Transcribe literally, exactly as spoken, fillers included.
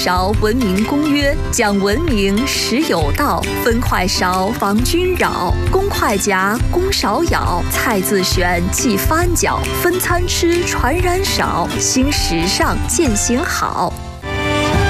韶文明公约》，讲文明实有道，分快勺防君扰，公筷夹，公勺舀，菜自选即翻搅，分餐吃传染少，新时尚践行好。